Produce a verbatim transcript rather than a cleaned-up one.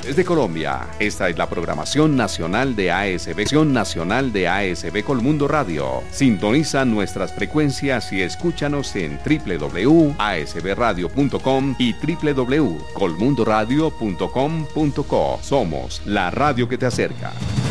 Desde Colombia, esta es la programación nacional de A S B, nacional de A S B Colmundo Radio. Sintoniza nuestras frecuencias y escúchanos en doble u doble u doble u punto a s b radio punto com y doble u doble u doble u punto colmundoradio punto com punto co. Somos la radio que te acerca.